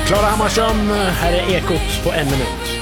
Klara Hammarström, här är Ekot på en minut.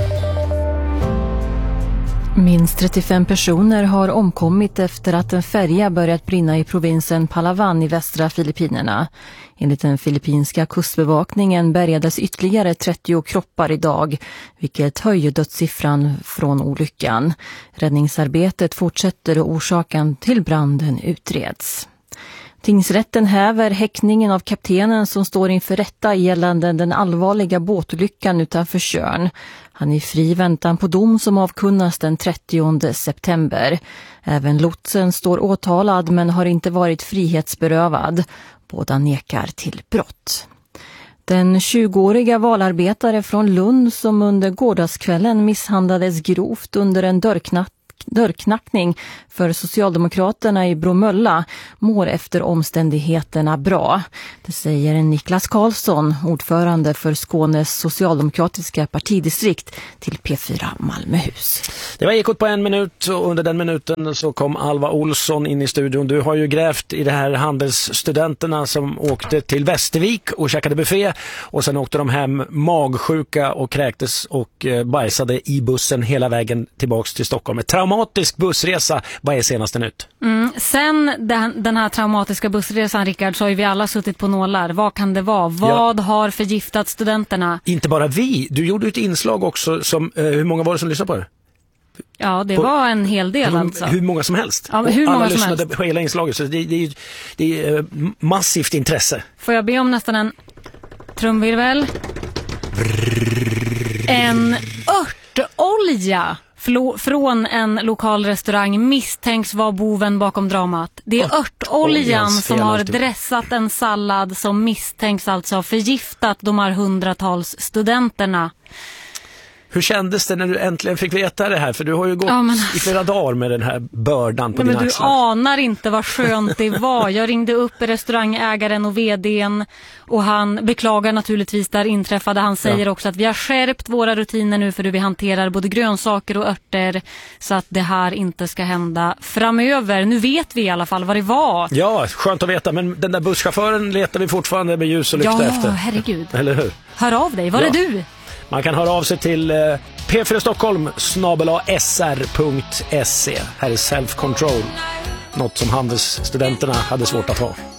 Minst 35 personer har omkommit efter att en färja börjat brinna i provinsen Palawan i västra Filippinerna. Enligt den filippinska kustbevakningen bärgades ytterligare 30 kroppar idag, vilket höjer dödssiffran från olyckan. Räddningsarbetet fortsätter och orsaken till branden utreds. Tingsrätten häver häktningen av kaptenen som står inför rätta gällande den allvarliga båtolyckan utanför Tjörn. Han är fri väntan på dom som avkunnas den 30 september. Även lotsen står åtalad men har inte varit frihetsberövad. Båda nekar till brott. Den 20-åriga valarbetare från Lund som under gårdagskvällen misshandlades grovt under en dörrknackning för Socialdemokraterna i Bromölla mår efter omständigheterna bra. Det säger Niklas Karlsson, ordförande för Skånes socialdemokratiska partidistrikt till P4 Malmöhus. Det var Ekot på en minut och under den minuten så kom Alva Olsson in i studion. Du har ju grävt i det här handelsstudenterna som åkte till Västervik och käkade buffé och sen åkte de hem magsjuka och kräktes och bajsade i bussen hela vägen tillbaks till Stockholm. Ett traumatisk bussresa. Vad är senaste nytt? Sen den här traumatiska bussresan, Rickard, så har ju vi alla suttit på nålar. Vad kan det vara? Vad har förgiftat studenterna? Inte bara vi. Du gjorde ett inslag också som, hur många var det som lyssnade på det? Ja, det var en hel del alltså. Hur många som helst. Ja, hur många alla som lyssnade helst. På hela inslaget. Så det är massivt intresse. Får jag be om nästan en trumvirvel? En örtolja från en lokal restaurang misstänks vara boven bakom dramat. Det är örtoljan som har dressat en sallad som misstänks alltså ha förgiftat de här hundratals studenterna. Hur kändes det när du äntligen fick veta det här? För du har ju gått i flera dagar med den här bördan på dina axlar. Du anar inte vad skönt det var. Jag ringde upp restaurangägaren och vdn och han beklagar naturligtvis där inträffade. Han säger också att vi har skärpt våra rutiner nu för hur vi hanterar både grönsaker och örter så att det här inte ska hända framöver. Nu vet vi i alla fall vad det var. Ja, skönt att veta. Men den där busschauffören letar vi fortfarande med ljus och lykta efter. Ja, herregud. Eller hur? Hör av dig, var är du? Man kan höra av sig till P4 Stockholm @sr.se. Här är Self Control. Något som handelsstudenterna hade svårt att ha.